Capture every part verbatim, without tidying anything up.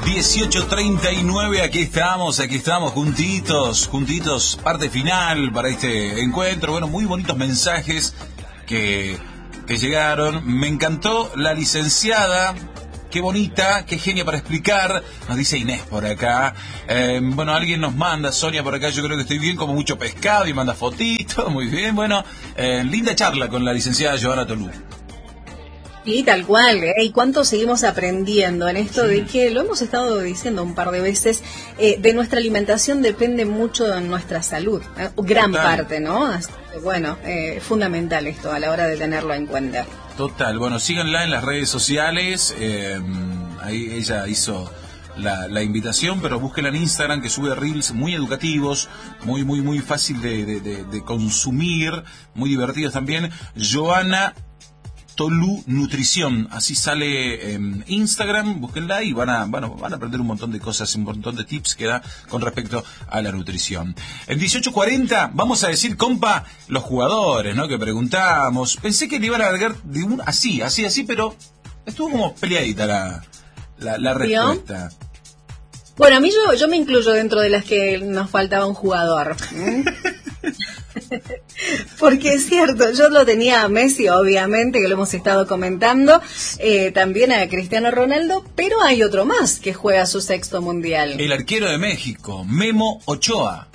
dieciocho treinta y nueve, aquí estamos, aquí estamos, juntitos, juntitos, parte final para este encuentro. Bueno, muy bonitos mensajes que, que llegaron. Me encantó la licenciada, qué bonita, qué genia para explicar, nos dice Inés por acá. Eh, bueno, alguien nos manda, Sonia por acá, yo creo que estoy bien, como mucho pescado, y manda fotitos, muy bien. Bueno, eh, linda charla con la licenciada Johanna Tolú. Sí, tal cual, ¿eh? Y cuánto seguimos aprendiendo en esto sí. de que, lo hemos estado diciendo un par de veces, eh, de nuestra alimentación depende mucho de nuestra salud, ¿eh? Gran Total. parte, ¿no? Así que, bueno, eh, fundamental esto a la hora de tenerlo en cuenta. Total, bueno, síganla en las redes sociales, eh, ahí ella hizo la, la invitación, pero búsquenla en Instagram, que sube reels muy educativos, muy, muy, muy fácil de, de, de, de consumir, muy divertidos también. Johanna Tolú Nutrición, así sale en Instagram, búsquenla y van a, bueno, van a aprender un montón de cosas, un montón de tips que da con respecto a la nutrición. En dieciocho cuarenta vamos a decir, compa, los jugadores, ¿no? Que preguntamos. Pensé que le iban a agregar de un, así, así, así, pero estuvo como peleadita la, la, la respuesta. Bueno, a mí yo, yo me incluyo dentro de las que nos faltaba un jugador. Porque es cierto, yo lo tenía a Messi, obviamente, que lo hemos estado comentando, eh, también a Cristiano Ronaldo, pero hay otro más que juega su sexto mundial. El arquero de México, Memo Ochoa.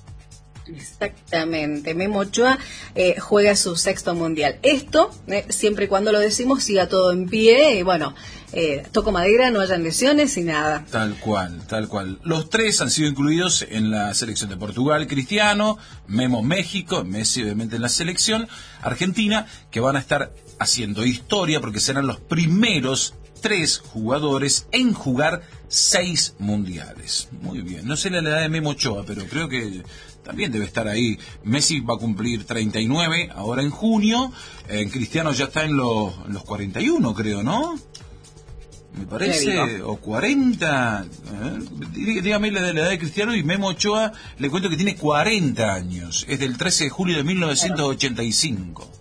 Exactamente, Memo Ochoa eh, juega su sexto mundial. Esto, eh, siempre y cuando lo decimos, siga todo en pie, y bueno, eh, toco madera, no hayan lesiones y nada. Tal cual, tal cual. Los tres han sido incluidos en la selección de Portugal, Cristiano, Memo México, Messi obviamente en la selección, Argentina, que van a estar haciendo historia porque serán los primeros tres jugadores en jugar seis mundiales. Muy bien, no sé la edad de Memo Ochoa, pero creo que también debe estar ahí. Messi va a cumplir treinta y nueve ahora en junio, eh, Cristiano ya está en los, en los cuarenta y uno, creo, ¿no? Me parece, o cuarenta, eh, dígame la de la edad de Cristiano, y Memo Ochoa, le cuento que tiene cuarenta años, es del trece de julio de mil novecientos ochenta y cinco.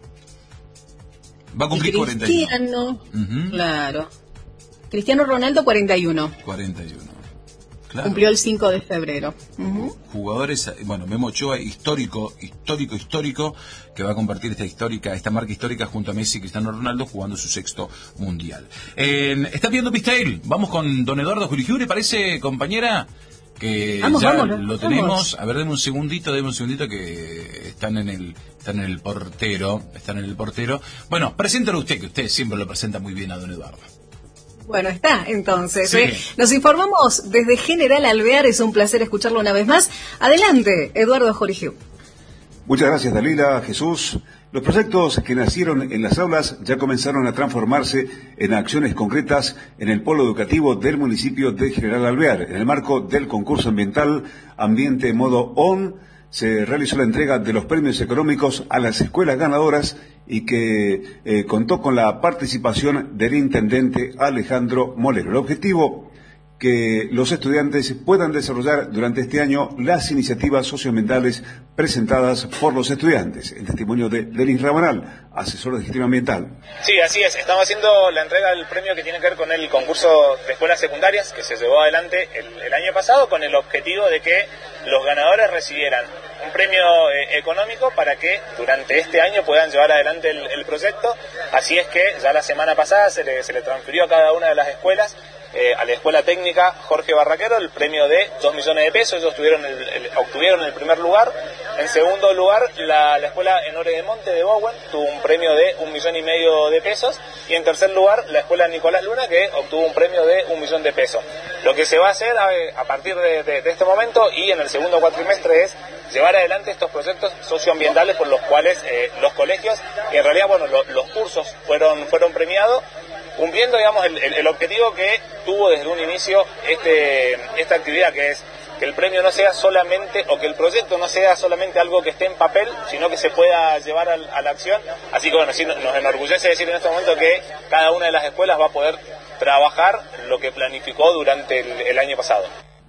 Va a cumplir cuarenta y uno. Cristiano, uh-huh. Claro. Cristiano Ronaldo, cuarenta y uno. cuarenta y uno. Claro. Cumplió el cinco de febrero. Uh-huh. Jugadores, bueno, Memo Ochoa, histórico, histórico, histórico, que va a compartir esta histórica, esta marca histórica junto a Messi y Cristiano Ronaldo jugando su sexto mundial. Eh, ¿Está viendo Pistael? Vamos con don Eduardo Jurigiure, parece, compañera, que vamos, ya vamos, lo tenemos. Vamos. A ver, deme un segundito, deme un segundito que están en el, están en el portero, están en el portero. Bueno, preséntalo usted, que usted siempre lo presenta muy bien a don Eduardo. Bueno, está, entonces. Sí. ¿eh? Nos informamos desde General Alvear, es un placer escucharlo una vez más. Adelante, Eduardo Jorigiu. Muchas gracias, Dalila, Jesús. Los proyectos que nacieron en las aulas ya comenzaron a transformarse en acciones concretas en el polo educativo del municipio de General Alvear. En el marco del concurso ambiental Ambiente Modo On, se realizó la entrega de los premios económicos a las escuelas ganadoras y que eh, contó con la participación del intendente Alejandro Molero. El objetivo, que los estudiantes puedan desarrollar durante este año las iniciativas socioambientales presentadas por los estudiantes. El testimonio de Denis Rabanal, asesor de gestión ambiental. Sí, así es. Estamos haciendo la entrega del premio que tiene que ver con el concurso de escuelas secundarias que se llevó adelante el, el año pasado, con el objetivo de que los ganadores recibieran un premio eh, económico para que durante este año puedan llevar adelante el, el proyecto. Así es que ya la semana pasada se le, se le transfirió a cada una de las escuelas, eh, a la Escuela Técnica Jorge Barraquero, el premio de dos millones de pesos. Ellos tuvieron el, el, obtuvieron el primer lugar. En segundo lugar, la, la Escuela Enore de Monte de Bowen tuvo un premio de un millón y medio de pesos. Y en tercer lugar, la Escuela Nicolás Luna, que obtuvo un premio de un millón de pesos. Lo que se va a hacer a, a partir de, de, de este momento y en el segundo cuatrimestre es llevar adelante estos proyectos socioambientales por los cuales eh, los colegios, y en realidad, bueno, lo, los cursos fueron, fueron premiados, cumpliendo, digamos, el, el, el objetivo que tuvo desde un inicio este, esta actividad, que es que el premio no sea solamente, o que el proyecto no sea solamente algo que esté en papel, sino que se pueda llevar a, a la acción. Así que bueno, sí, nos enorgullece decir en este momento que cada una de las escuelas va a poder trabajar lo que planificó durante el, el año pasado.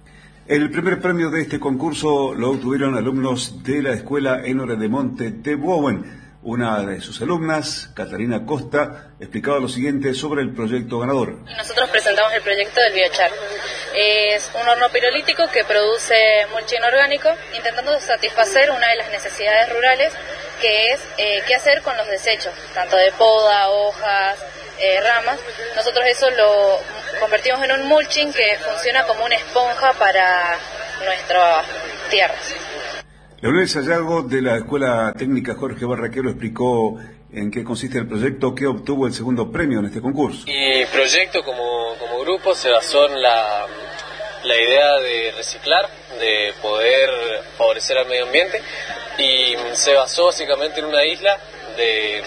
El primer premio de este concurso lo obtuvieron alumnos de la Escuela Enore de Monte de Bowen. Una de sus alumnas, Catalina Costa, explicaba lo siguiente sobre el proyecto ganador. Nosotros presentamos el proyecto del biochar. Es un horno pirolítico que produce mulching orgánico, intentando satisfacer una de las necesidades rurales, que es eh, qué hacer con los desechos, tanto de poda, hojas, eh, ramas. Nosotros eso lo convertimos en un mulching que funciona como una esponja para nuestras tierras. Leonel Sayago, de la Escuela Técnica Jorge Barraquero, explicó en qué consiste el proyecto que obtuvo el segundo premio en este concurso. Mi proyecto como, como grupo se basó en la, la idea de reciclar, de poder favorecer al medio ambiente, y se basó básicamente en una isla de,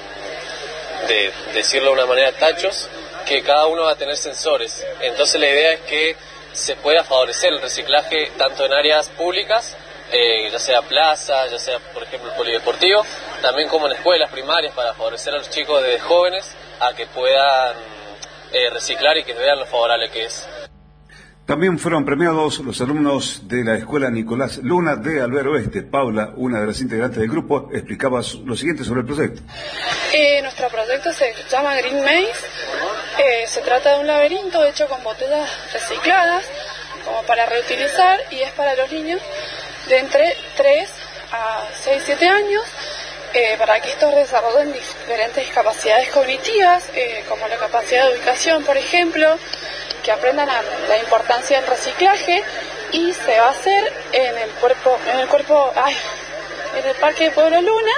de decirlo de una manera, tachos, que cada uno va a tener sensores. Entonces la idea es que se pueda favorecer el reciclaje tanto en áreas públicas, Eh, ya sea plaza, ya sea por ejemplo el polideportivo, también como en escuelas primarias, para favorecer a los chicos desde jóvenes a que puedan eh, reciclar y que vean lo favorable que es. También fueron premiados los alumnos de la Escuela Nicolás Luna de Alvear Oeste. Paula, una de las integrantes del grupo, explicaba lo siguiente sobre el proyecto. Eh, nuestro proyecto se llama Green Maze. Eh, se trata de un laberinto hecho con botellas recicladas como para reutilizar, y es para los niños de entre tres a seis, siete años, eh, para que estos desarrollen diferentes capacidades cognitivas, eh, como la capacidad de ubicación, por ejemplo, que aprendan a, la importancia del reciclaje, y se va a hacer en el cuerpo, en el cuerpo, ay, en el Parque de Pueblo Luna,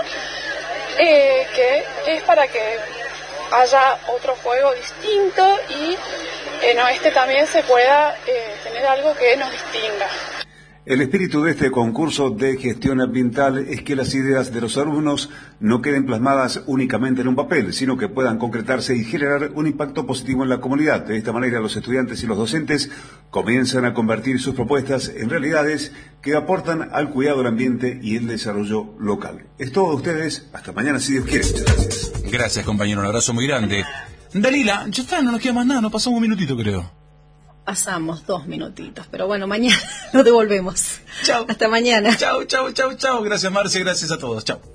eh, que es para que haya otro juego distinto y en Oeste también se pueda eh, tener algo que nos distinga. El espíritu de este concurso de gestión ambiental es que las ideas de los alumnos no queden plasmadas únicamente en un papel, sino que puedan concretarse y generar un impacto positivo en la comunidad. De esta manera, los estudiantes y los docentes comienzan a convertir sus propuestas en realidades que aportan al cuidado del ambiente y el desarrollo local. Es todo de ustedes. Hasta mañana, si Dios quiere. Muchas gracias. Gracias, compañero. Un abrazo muy grande. Dalila, ya está, no nos queda más nada. No pasamos un minutito, creo. Pasamos dos minutitos, pero bueno, mañana lo devolvemos. Chao. Hasta mañana. Chao, chao, chao, chao. Gracias, Marce, gracias a todos. Chao.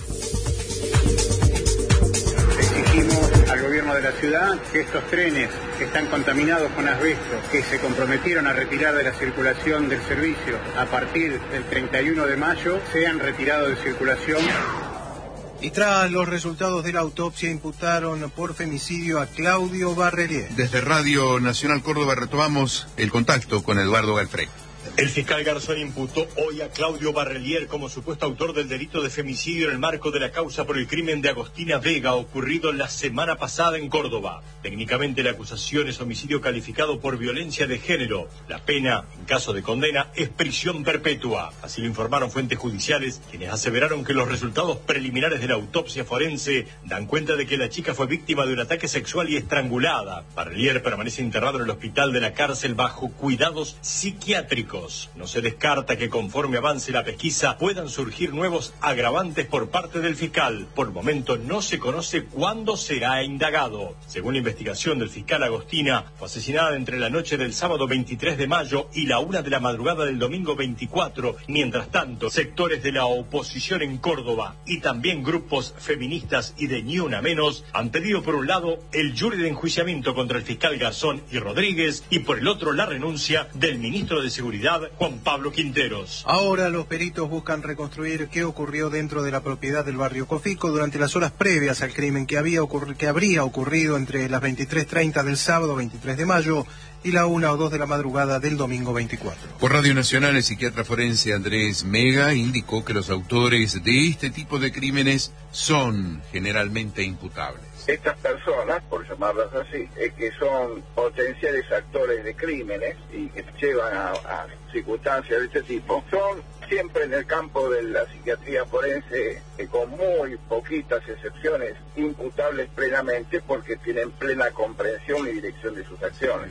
Exigimos al gobierno de la ciudad que estos trenes que están contaminados con asbesto, que se comprometieron a retirar de la circulación del servicio a partir del treinta y uno de mayo, sean retirados de circulación. Y tras los resultados de la autopsia, imputaron por femicidio a Claudio Barrelier. Desde Radio Nacional Córdoba retomamos el contacto con Eduardo Galfrey. El fiscal Garzón imputó hoy a Claudio Barrelier como supuesto autor del delito de femicidio en el marco de la causa por el crimen de Agostina Vega ocurrido la semana pasada en Córdoba. Técnicamente la acusación es homicidio calificado por violencia de género. La pena, en caso de condena, es prisión perpetua. Así lo informaron fuentes judiciales, quienes aseveraron que los resultados preliminares de la autopsia forense dan cuenta de que la chica fue víctima de un ataque sexual y estrangulada. Barrelier permanece internado en el hospital de la cárcel bajo cuidados psiquiátricos. No se descarta que conforme avance la pesquisa puedan surgir nuevos agravantes por parte del fiscal. Por el momento no se conoce cuándo será indagado. Según la investigación del fiscal, Agostina fue asesinada entre la noche del sábado veintitrés de mayo y la una de la madrugada del domingo veinticuatro. Mientras tanto, sectores de la oposición en Córdoba y también grupos feministas y de Ni Una Menos han pedido por un lado el jury de enjuiciamiento contra el fiscal Garzón y Rodríguez y por el otro la renuncia del ministro de Seguridad, Juan Pablo Quinteros. Ahora los peritos buscan reconstruir qué ocurrió dentro de la propiedad del barrio Cofico durante las horas previas al crimen que había ocurri- que habría ocurrido entre las veintitrés treinta del sábado veintitrés de mayo y la una o dos de la madrugada del domingo veinticuatro. Por Radio Nacional, el psiquiatra forense Andrés Mega indicó que los autores de este tipo de crímenes son generalmente imputables. Estas personas, por llamarlas así, eh, que son potenciales actores de crímenes y que llevan a, a circunstancias de este tipo, son siempre en el campo de la psiquiatría forense, eh, con muy poquitas excepciones, imputables plenamente porque tienen plena comprensión y dirección de sus acciones.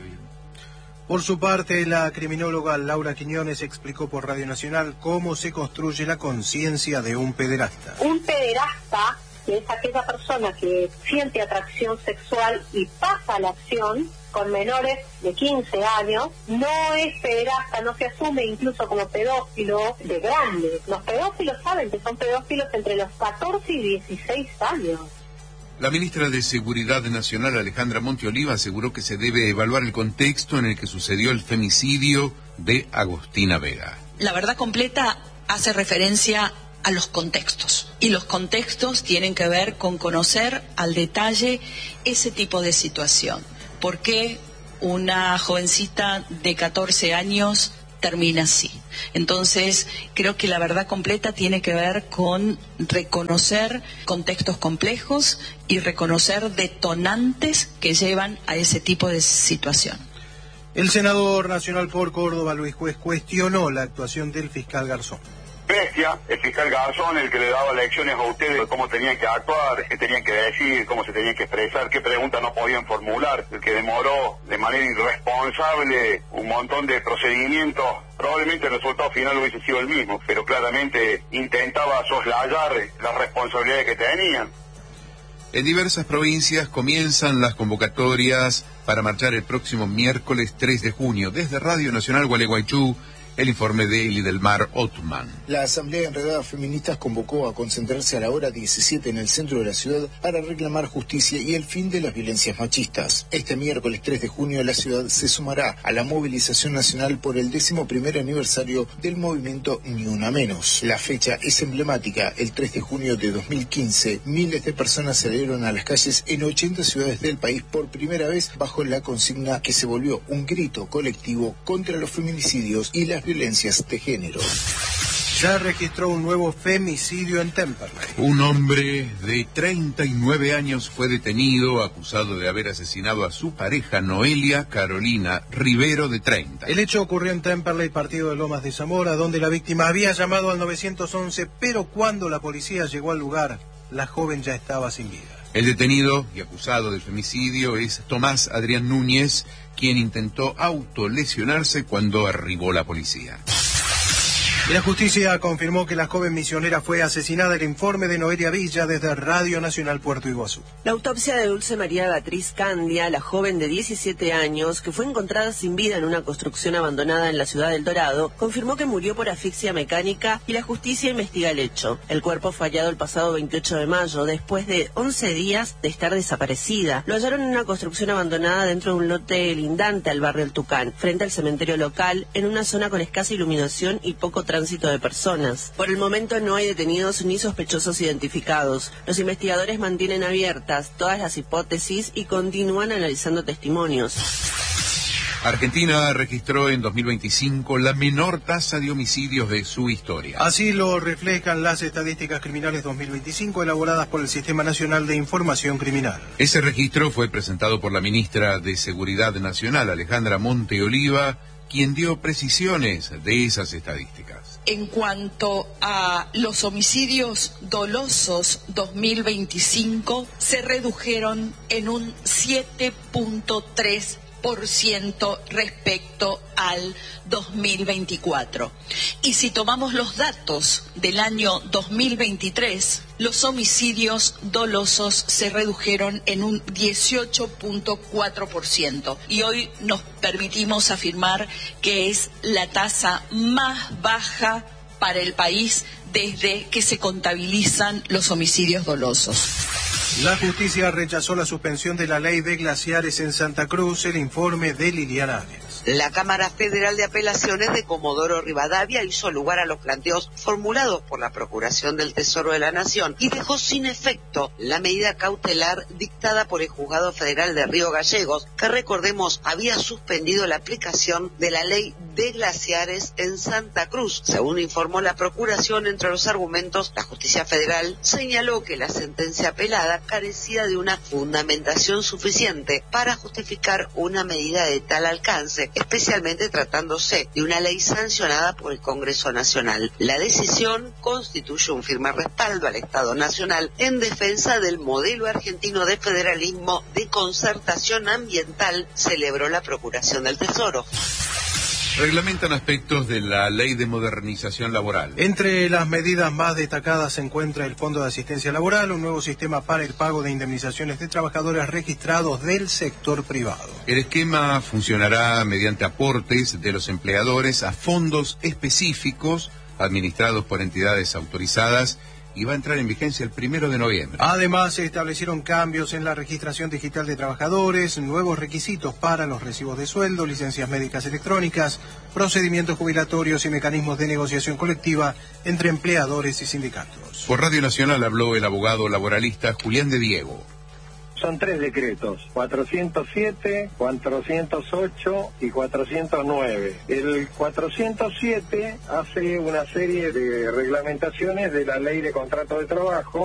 Por su parte, la criminóloga Laura Quiñones explicó por Radio Nacional cómo se construye la conciencia de un pederasta. Un pederasta que es aquella persona que siente atracción sexual y pasa a la acción con menores de quince años, no es pederasta, no se asume incluso como pedófilo de grande. Los pedófilos saben que son pedófilos entre los catorce y dieciséis años. La ministra de Seguridad Nacional, Alejandra Monteoliva, aseguró que se debe evaluar el contexto en el que sucedió el femicidio de Agostina Vega. La verdad completa hace referencia a los contextos, y los contextos tienen que ver con conocer al detalle ese tipo de situación. ¿Por qué una jovencita de catorce años termina así? Entonces, creo que la verdad completa tiene que ver con reconocer contextos complejos y reconocer detonantes que llevan a ese tipo de situación. El senador nacional por Córdoba, Luis Juez, cuestionó la actuación del fiscal Garzón. Bestia, el fiscal Garzón, el que le daba lecciones a ustedes de cómo tenían que actuar, qué tenían que decir, cómo se tenían que expresar, qué preguntas no podían formular, el que demoró de manera irresponsable un montón de procedimientos. Probablemente el resultado final hubiese sido el mismo, pero claramente intentaba soslayar las responsabilidades que tenían. En diversas provincias comienzan las convocatorias para marchar el próximo miércoles tres de junio. Desde Radio Nacional Gualeguaychú, el informe de Lidelmar Ottman. La Asamblea Enredada Feministas convocó a concentrarse a la hora diecisiete en el centro de la ciudad para reclamar justicia y el fin de las violencias machistas. Este miércoles tres de junio la ciudad se sumará a la movilización nacional por el décimo primer aniversario del movimiento Ni Una Menos. La fecha es emblemática. El tres de junio de dos mil quince, miles de personas salieron a las calles en ochenta ciudades del país por primera vez bajo la consigna que se volvió un grito colectivo contra los feminicidios y las violencias de género. Ya registró un nuevo femicidio en Temperley. Un hombre de treinta y nueve años fue detenido acusado de haber asesinado a su pareja Noelia Carolina Rivero, de treinta. El hecho ocurrió en Temperley, partido de Lomas de Zamora, donde la víctima había llamado al nueve once, pero cuando la policía llegó al lugar, la joven ya estaba sin vida. El detenido y acusado del femicidio es Tomás Adrián Núñez, quien intentó autolesionarse cuando arribó la policía. La justicia confirmó que la joven misionera fue asesinada. El informe de Noelia Villa desde Radio Nacional Puerto Iguazú. La autopsia de Dulce María Beatriz Candia, la joven de diecisiete años, que fue encontrada sin vida en una construcción abandonada en la ciudad del Dorado, confirmó que murió por asfixia mecánica y la justicia investiga el hecho. El cuerpo fue hallado el pasado veintiocho de mayo, después de once días de estar desaparecida. Lo hallaron en una construcción abandonada dentro de un lote lindante al barrio El Tucán, frente al cementerio local, en una zona con escasa iluminación y poco tránsito de personas. Por el momento no hay detenidos ni sospechosos identificados. Los investigadores mantienen abiertas todas las hipótesis y continúan analizando testimonios. Argentina registró en dos mil veinticinco la menor tasa de homicidios de su historia. Así lo reflejan las estadísticas criminales dos mil veinticinco elaboradas por el Sistema Nacional de Información Criminal. Ese registro fue presentado por la ministra de Seguridad Nacional, Alejandra Monteoliva, quien dio precisiones de esas estadísticas. En cuanto a los homicidios dolosos dos mil veinticinco, se redujeron en un siete punto tres por ciento respecto al dos mil veinticuatro. Y si tomamos los datos del año dos mil veintitrés, los homicidios dolosos se redujeron en un dieciocho punto cuatro por ciento. Y hoy nos permitimos afirmar que es la tasa más baja para el país desde que se contabilizan los homicidios dolosos. La justicia rechazó la suspensión de la ley de glaciares en Santa Cruz. El informe de Liliana Arias. La Cámara Federal de Apelaciones de Comodoro Rivadavia hizo lugar a los planteos formulados por la Procuración del Tesoro de la Nación y dejó sin efecto la medida cautelar dictada por el Juzgado Federal de Río Gallegos, que recordemos había suspendido la aplicación de la ley de glaciares en Santa Cruz. Según informó la Procuración, entre los argumentos, la Justicia Federal señaló que la sentencia apelada carecía de una fundamentación suficiente para justificar una medida de tal alcance, especialmente tratándose de una ley sancionada por el Congreso Nacional. La decisión constituye un firme respaldo al Estado Nacional en defensa del modelo argentino de federalismo de concertación ambiental, celebró la Procuración del Tesoro. Reglamentan aspectos de la Ley de Modernización Laboral. Entre las medidas más destacadas se encuentra el Fondo de Asistencia Laboral, un nuevo sistema para el pago de indemnizaciones de trabajadores registrados del sector privado. El esquema funcionará mediante aportes de los empleadores a fondos específicos administrados por entidades autorizadas y va a entrar en vigencia el primero de noviembre. Además, se establecieron cambios en la registración digital de trabajadores, nuevos requisitos para los recibos de sueldo, licencias médicas electrónicas, procedimientos jubilatorios y mecanismos de negociación colectiva entre empleadores y sindicatos. Por Radio Nacional habló el abogado laboralista Julián de Diego. Son tres decretos, cuatrocientos siete, cuatrocientos ocho y cuatrocientos nueve. El cuatrocientos siete hace una serie de reglamentaciones de la Ley de Contrato de Trabajo